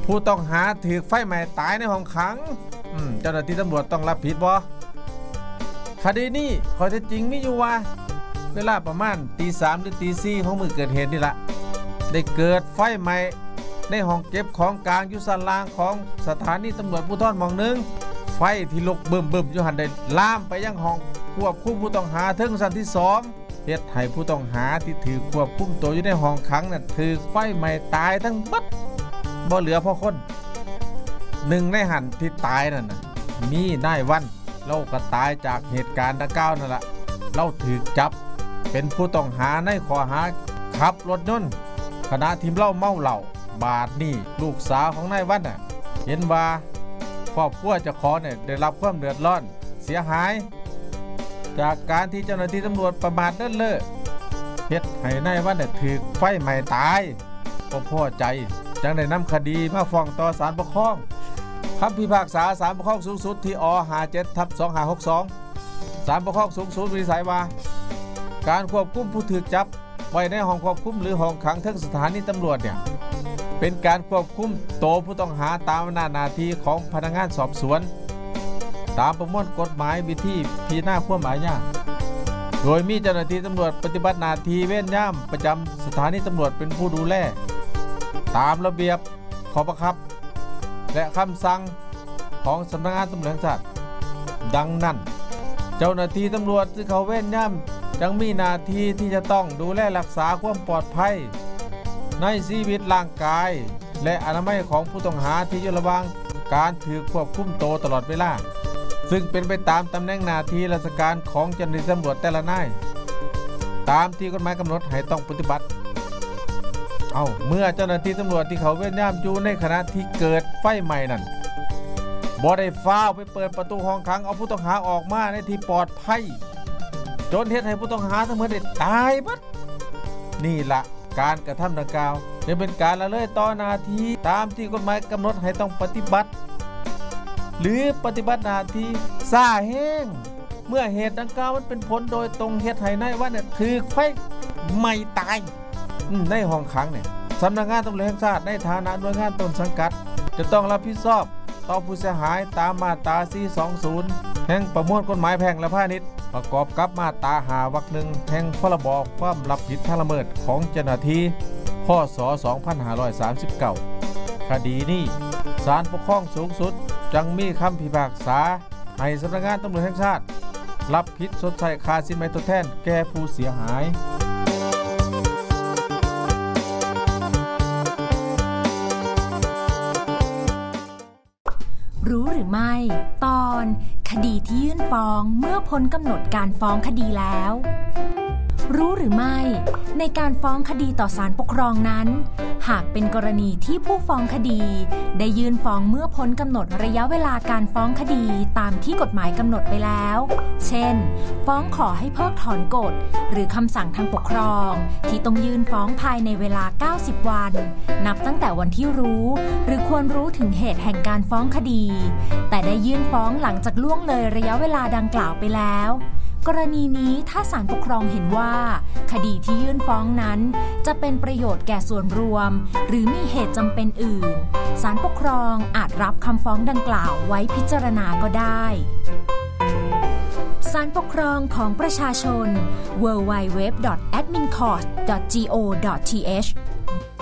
ผู้ต้องหาถูกไฟไหม้ตายในห้องขังเจ้าหน้าที่ตำรวจต้องรับผิดบ่คดีนี้ข้อเท็จจริงมีอยู่ว่าเวลาประมาณตี 3หรือตี 4ของมื้อเกิดเหตุนี่ละได้เกิดไฟไหม้ในห้องเก็บของกลางอยู่ชั้นล่างของสถานีตำรวจภูธรหม่องหนึ่งไฟที่ลุกบึ้มอยู่หันได้ลามไปยังห้องควบคุมผู้ต้องหาถึงชั้นที่2เฮ็ดให้ผู้ต้องหาที่ถือควบคุมตัวอยู่ในห้องขังนั้นถูกไฟไหม้ตายทั้งบัดบ่เหลือพอคนหนึ่งในหันที่ตายนั่นน่ะมีนายวันเราก็ตายจากเหตุการณ์ดังกล่าวนั่นล่ะเราถูกจับเป็นผู้ต้องหาในข้อหาขับรถยนต์ขณะที่เมาเหล้าบาดนี่ลูกสาวของนายวันน่ะเห็นว่าครอบครัวเจ้าของเนี่ยได้รับความเดือดร้อนเสียหายจากการที่เจ้าหน้าที่ตำรวจประมาทเลินเล่อเฮ็ดให้นายวันเนี่ยถูกไฟไหม้ตายก็พอใจจังได้นำคดีมาฟ้องต่อศาลปกครองคำพิพากษาศาลปกครองสูงสุดที่อ57/2562ศาลปกครองสูงสุดวินิจฉัยว่าการควบคุมผู้ถูกจับไว้ในห้องควบคุมหรือห้องขังทั้งสถานีตำรวจเนี่ยเป็นการควบคุมตัวผู้ต้องหาตามอำนาจหน้าที่ของพนักงานสอบสวนตามประมวลกฎหมายวิธีพิจารณาความอาญาโดยมีเจ้าหน้าที่ตำรวจปฏิบัติหน้าที่เว้นย่ำประจำสถานีตำรวจเป็นผู้ดูแลตามระเบียบข้อบังคับและคำสั่งของสำนักงานตำรวจแห่งชาติดังนั้นเจ้าหน้าที่ตำรวจที่เขาเว้นย่ำจังมีหน้าที่ที่จะต้องดูแลรักษาความปลอดภัยในชีวิตร่างกายและอนามัยของผู้ต้องหาที่อยู่ระหว่างการถือควบคุมตัวตลอดเวลาซึ่งเป็นไปตามตำแหน่งหน้าที่ราชการของเจ้าหน้าที่ตำรวจแต่ละนายตามที่กฎหมายกำหนดให้ต้องปฏิบัติเมื่อเจ้าหน้าที่ตำรวจที่เขาเว้นย่ำอยู่ในขณะที่เกิดไฟไหม้นั้นบ่ได้ฟ้าวไปเปิดประตูห้องขังเอาผู้ต้องหาออกมาในที่ปลอดภัยจนเฮ็ดให้ผู้ต้องหาทั้งหมดได้ตายบัดนี่ละการกระทำดังกล่าวจะเป็นการละเลยต่อหน้าที่ตามที่กฎหมายกำหนดให้ต้องปฏิบัติหรือปฏิบัติหน้าที่ซ่าแห้งเมื่อเหตุดังกล่าวมันเป็นผลโดยตรงเฮ็ดให้นายวันเนี่ยถูกไฟไหม้ตายในห้องขังเนี่ยสำนักงานตำรวจแห่งชาติในฐานะหน่วยงานต้นสังกัดจะต้องรับผิดชอบต่อผู้เสียหายตามมาตรา420แห่งประมวลกฎหมายแพ่งและพาณิชย์ประกอบกับมาตรา5 วรรค 1แห่งพรบความรับผิดทางละเมิดของเจ้าหน้าที่พ.ศ. 2539คดีนี้ศาลปกครองสูงสุดจังมีคำพิพากษาให้สำนักงานตำรวจแห่งชาติรับผิดชดใช้ค่าสินไหมทดแทนแก่ผู้เสียหายรู้หรือไม่ตอนคดีที่ยื่นฟ้องเมื่อพ้นกำหนดการฟ้องคดีแล้วรู้หรือไม่ในการฟ้องคดีต่อศาลปกครองนั้นหากเป็นกรณีที่ผู้ฟ้องคดีได้ยื่นฟ้องเมื่อพ้นกำหนดระยะเวลาการฟ้องคดีตามที่กฎหมายกำหนดไปแล้วเช่นฟ้องขอให้เพิกถอนกฎหรือคำสั่งทางปกครองที่ต้องยื่นฟ้องภายในเวลา90วันนับตั้งแต่วันที่รู้หรือควรรู้ถึงเหตุแห่งการฟ้องคดีแต่ได้ยื่นฟ้องหลังจากล่วงเลยระยะเวลาดังกล่าวไปแล้วกรณีนี้ถ้าศาลปกครองเห็นว่าคดีที่ยื่นฟ้องนั้นจะเป็นประโยชน์แก่ส่วนรวมหรือมีเหตุจำเป็นอื่นศาลปกครองอาจรับคำฟ้องดังกล่าวไว้พิจารณาก็ได้ศาลปกครองของประชาชน www.admincourt.go.th